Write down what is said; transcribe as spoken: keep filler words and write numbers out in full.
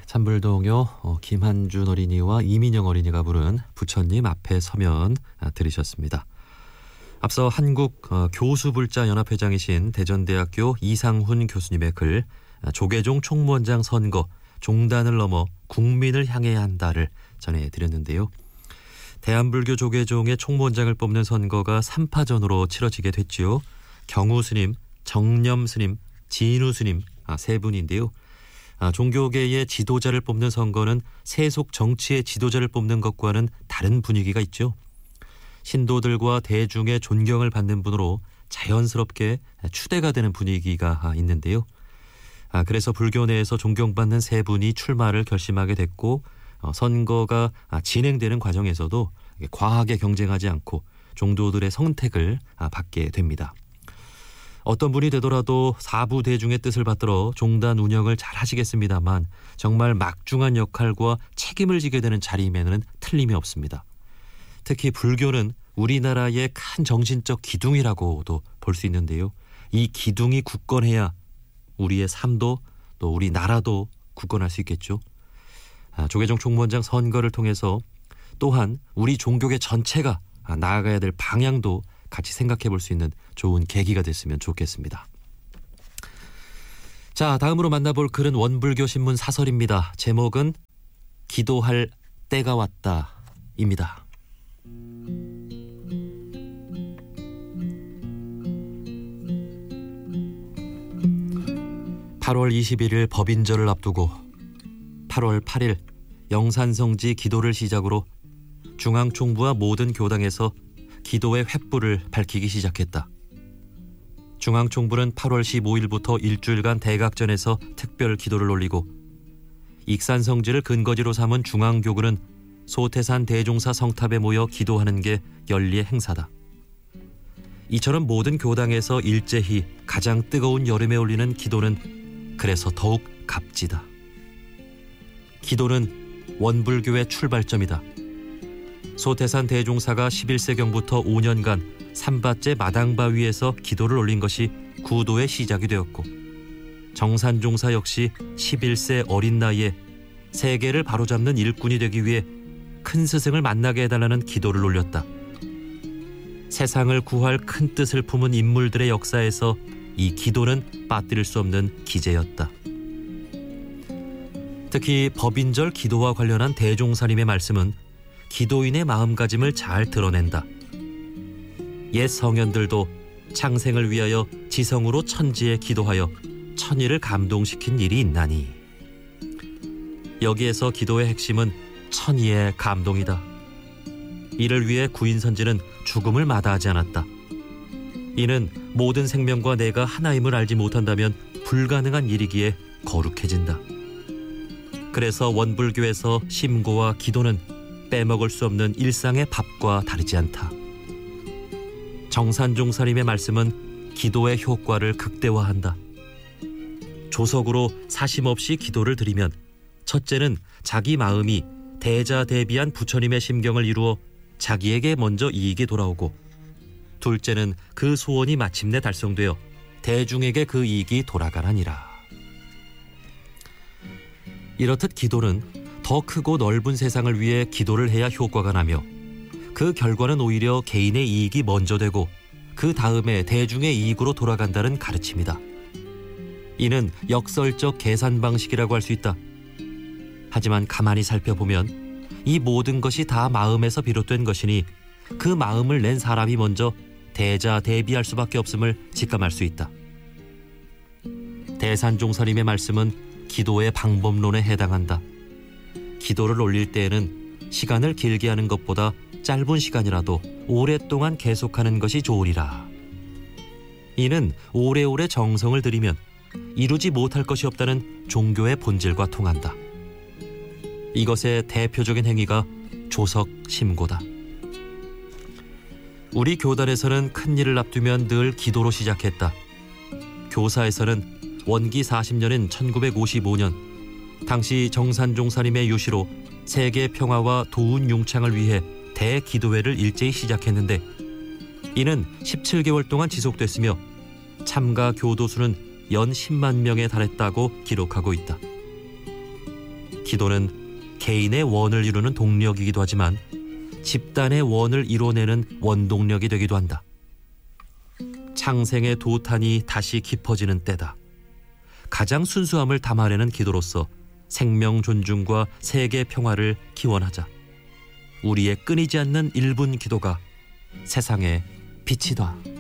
산불동요 어, 김한준 어린이와 이민영 어린이가 부른 부처님 앞에 서면 아, 들으셨습니다. 앞서 한국 어, 교수불자연합회장이신 대전대학교 이상훈 교수님의 글 아, 조계종 총무원장 선거 종단을 넘어 국민을 향해야 한다를 전해드렸는데요. 대한불교 조계종의 총무원장을 뽑는 선거가 삼 파전으로 치러지게 됐지요. 경우 스님, 정념 스님, 진우 스님 아, 세 분인데요. 아, 종교계의 지도자를 뽑는 선거는 세속 정치의 지도자를 뽑는 것과는 다른 분위기가 있죠. 신도들과 대중의 존경을 받는 분으로 자연스럽게 추대가 되는 분위기가 있는데요. 아, 그래서 불교 내에서 존경받는 세 분이 출마를 결심하게 됐고 어, 선거가 아, 진행되는 과정에서도 과하게 경쟁하지 않고 종도들의 선택을 아, 받게 됩니다. 어떤 분이 되더라도 사부 대중의 뜻을 받들어 종단 운영을 잘 하시겠습니다만 정말 막중한 역할과 책임을 지게 되는 자리임에는 틀림이 없습니다. 특히 불교는 우리나라의 큰 정신적 기둥이라고도 볼 수 있는데요. 이 기둥이 굳건해야 우리의 삶도 또 우리 나라도 굳건할 수 있겠죠. 아, 조계종 총무원장 선거를 통해서 또한 우리 종교계 전체가 나아가야 될 방향도 같이 생각해 볼 수 있는 좋은 계기가 됐으면 좋겠습니다. 자, 다음으로 만나볼 글은 원불교 신문 사설입니다. 제목은 기도할 때가 왔다입니다. 팔월 이십일일 법인절을 앞두고 팔월 팔일 영산성지 기도를 시작으로 중앙총부와 모든 교당에서 기도의 횃불을 밝히기 시작했다. 중앙총부는 팔월 십오일부터 일주일간 대각전에서 특별 기도를 올리고 익산성지를 근거지로 삼은 중앙교구는 소태산 대종사 성탑에 모여 기도하는 게 연리의 행사다. 이처럼 모든 교당에서 일제히 가장 뜨거운 여름에 올리는 기도는 그래서 더욱 값지다. 기도는 원불교의 출발점이다. 소태산 대종사가 십일세경부터 오 년간 산밭제 마당바 위에서 기도를 올린 것이 구도의 시작이 되었고 정산종사 역시 십일세 어린 나이에 세계를 바로잡는 일꾼이 되기 위해 큰 스승을 만나게 해달라는 기도를 올렸다. 세상을 구할 큰 뜻을 품은 인물들의 역사에서 이 기도는 빠뜨릴 수 없는 기제였다. 특히 법인절 기도와 관련한 대종사님의 말씀은 기도인의 마음가짐을 잘 드러낸다. 옛 성현들도 창생을 위하여 지성으로 천지에 기도하여 천일을 감동시킨 일이 있나니. 여기에서 기도의 핵심은 천의의 감동이다. 이를 위해 구인선지는 죽음을 마다하지 않았다. 이는 모든 생명과 내가 하나임을 알지 못한다면 불가능한 일이기에 거룩해진다. 그래서 원불교에서 심고와 기도는 빼먹을 수 없는 일상의 밥과 다르지 않다. 정산종사님의 말씀은 기도의 효과를 극대화한다. 조석으로 사심없이 기도를 드리면 첫째는 자기 마음이 대자대비한 부처님의 심경을 이루어 자기에게 먼저 이익이 돌아오고 둘째는 그 소원이 마침내 달성되어 대중에게 그 이익이 돌아가라니라. 이렇듯 기도는 더 크고 넓은 세상을 위해 기도를 해야 효과가 나며 그 결과는 오히려 개인의 이익이 먼저 되고 그 다음에 대중의 이익으로 돌아간다는 가르침이다. 이는 역설적 계산 방식이라고 할 수 있다. 하지만 가만히 살펴보면 이 모든 것이 다 마음에서 비롯된 것이니 그 마음을 낸 사람이 먼저 대자대비할 수밖에 없음을 직감할 수 있다. 대산종사님의 말씀은 기도의 방법론에 해당한다. 기도를 올릴 때에는 시간을 길게 하는 것보다 짧은 시간이라도 오랫동안 계속하는 것이 좋으리라. 이는 오래오래 정성을 들이면 이루지 못할 것이 없다는 종교의 본질과 통한다. 이것의 대표적인 행위가 조석 심고다. 우리 교단에서는 큰일을 앞두면 늘 기도로 시작했다. 교사에서는 원기 사십 년인 천구백오십오 년 당시 정산종사님의 유시로 세계 평화와 도운 융창을 위해 대기도회를 일제히 시작했는데 이는 십칠 개월 동안 지속됐으며 참가 교도수는 연 십만 명에 달했다고 기록하고 있다. 기도는 개인의 원을 이루는 동력이기도 하지만 집단의 원을 이뤄내는 원동력이 되기도 한다. 창생의 도탄이 다시 깊어지는 때다. 가장 순수함을 담아내는 기도로서 생명 존중과 세계 평화를 기원하자. 우리의 끊이지 않는 일 분 기도가 세상의 빛이다.